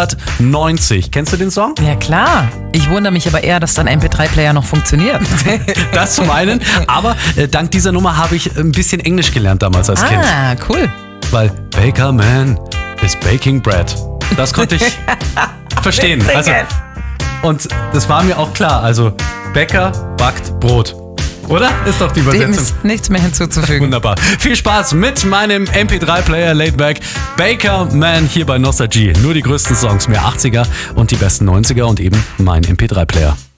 1990. Kennst du den Song? Ja klar. Ich wundere mich aber eher, dass dein MP3-Player noch funktioniert. Das zum einen. Aber dank dieser Nummer habe ich ein bisschen Englisch gelernt damals als Kind. Ah, cool. Weil Baker Man is baking bread. Das konnte ich verstehen. Also, und das war mir auch klar. Also Bäcker backt Brot. Oder? Ist doch die Übersetzung. Dem ist nichts mehr hinzuzufügen. Wunderbar. Viel Spaß mit meinem MP3-Player Laidback. Baker Man hier bei Nostalgie. Nur die größten Songs, mehr 80er und die besten 90er und eben mein MP3-Player.